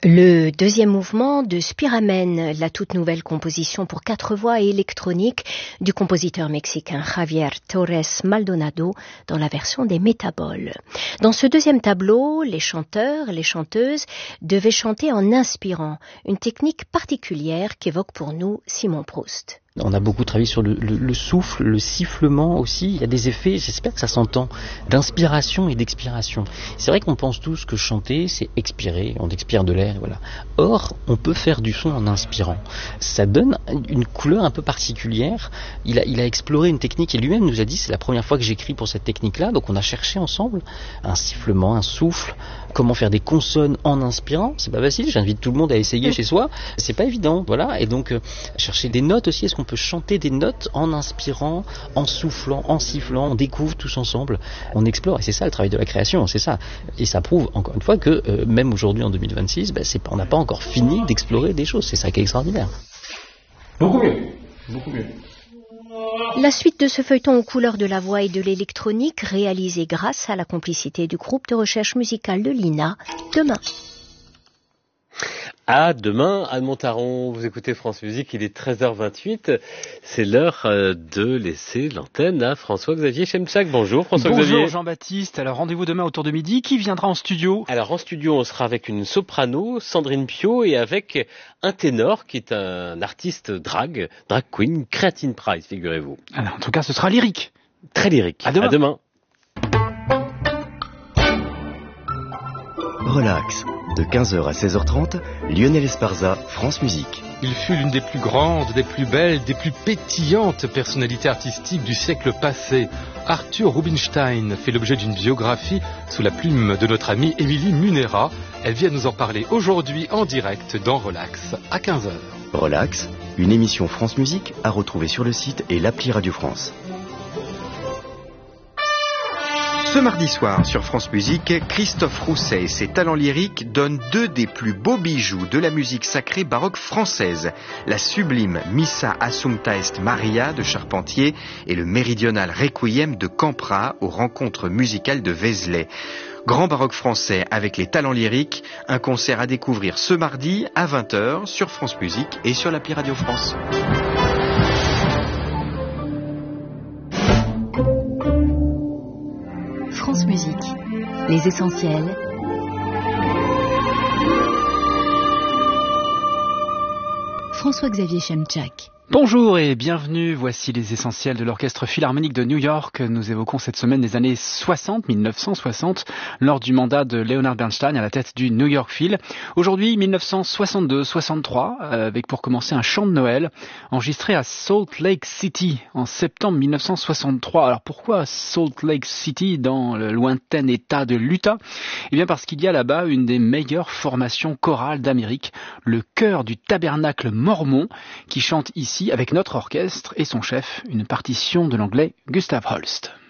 Le deuxième mouvement de Spiramen, la toute nouvelle composition pour 4 voix et électronique du compositeur mexicain Javier Torres Maldonado dans la version des Métaboles. Dans ce deuxième tableau, les chanteurs, les chanteuses devaient chanter en inspirant, une technique particulière qu'évoque pour nous Simon Proust. On a beaucoup travaillé sur le souffle, le sifflement aussi. Il y a des effets, j'espère que ça s'entend, d'inspiration et d'expiration. C'est vrai qu'on pense tous que chanter, c'est expirer, on expire de l'air, voilà. Or, on peut faire du son en inspirant. Ça donne une couleur un peu particulière. Il a exploré une technique et lui-même nous a dit, c'est la première fois que j'écris pour cette technique-là, donc on a cherché ensemble un sifflement, un souffle, comment faire des consonnes en inspirant. C'est pas facile, j'invite tout le monde à essayer chez soi. C'est pas évident, voilà. Et donc, chercher des notes aussi, est-ce qu'on peut chanter des notes en inspirant, en soufflant, en sifflant, on découvre tous ensemble, on explore, et c'est ça le travail de la création, c'est ça. Et ça prouve encore une fois que même aujourd'hui en 2026, on n'a pas encore fini d'explorer des choses, c'est ça qui est extraordinaire. Beaucoup mieux, beaucoup mieux. La suite de ce feuilleton aux couleurs de la voix et de l'électronique, réalisé grâce à la complicité du groupe de recherche musicale de l'INA, demain. À demain, Anne Montaron, vous écoutez France Musique, il est 13h28, c'est l'heure de laisser l'antenne à François-Xavier Chemchak. Bonjour François-Xavier. Bonjour Jean-Baptiste, alors rendez-vous demain autour de midi, qui viendra en studio? Alors en studio on sera avec une soprano, Sandrine Pio, et avec un ténor qui est un artiste drag queen, Creatine Prize, figurez-vous. Alors, en tout cas ce sera lyrique. Très lyrique. À demain. Relax. De 15h à 16h30, Lionel Esparza, France Musique. Il fut l'une des plus grandes, des plus belles, des plus pétillantes personnalités artistiques du siècle passé. Arthur Rubinstein fait l'objet d'une biographie sous la plume de notre amie Émilie Munera. Elle vient nous en parler aujourd'hui en direct dans Relax à 15h. Relax, une émission France Musique à retrouver sur le site et l'appli Radio France. Ce mardi soir sur France Musique, Christophe Rousset et ses talents lyriques donnent 2 des plus beaux bijoux de la musique sacrée baroque française. La sublime Missa Assumpta Est Maria de Charpentier et le méridional Requiem de Campra aux rencontres musicales de Vézelay. Grand baroque français avec les talents lyriques, un concert à découvrir ce mardi à 20h sur France Musique et sur l'appli Radio France. France Musique, les essentiels. François-Xavier Chemchak. Bonjour et bienvenue, voici les essentiels de l'Orchestre Philharmonique de New York. Nous évoquons cette semaine les années 1960, lors du mandat de Leonard Bernstein à la tête du New York Phil. Aujourd'hui, 1962-63, avec pour commencer un chant de Noël, enregistré à Salt Lake City en septembre 1963. Alors pourquoi Salt Lake City dans le lointain état de l'Utah? Eh bien parce qu'il y a là-bas une des meilleures formations chorales d'Amérique, le chœur du Tabernacle Mormon, qui chante ici avec notre orchestre et son chef, une partition de l'anglais Gustav Holst.